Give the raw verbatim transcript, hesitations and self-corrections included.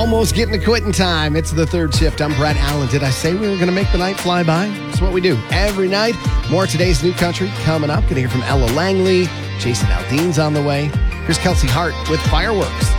Almost getting to quitting time. It's the third shift. I'm Brett Allen. Did I say we were going to make the night fly by? That's what we do every night. More today's new country coming up. Going to hear from Ella Langley. Jason Aldean's on the way. Here's Kelsey Hart with Fireworks.